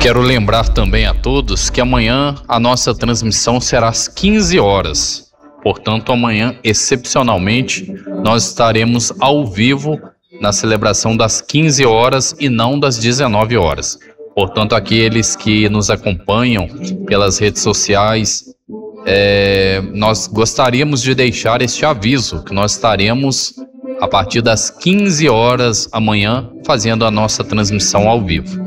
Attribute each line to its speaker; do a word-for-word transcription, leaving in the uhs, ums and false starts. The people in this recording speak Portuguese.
Speaker 1: Quero lembrar também a todos que amanhã a nossa transmissão será às quinze horas. Portanto, amanhã, excepcionalmente, nós estaremos ao vivo na celebração das quinze horas e não das dezenove horas. Portanto, aqueles que nos acompanham pelas redes sociais, é, nós gostaríamos de deixar este aviso, que nós estaremos a partir das quinze horas amanhã fazendo a nossa transmissão ao vivo.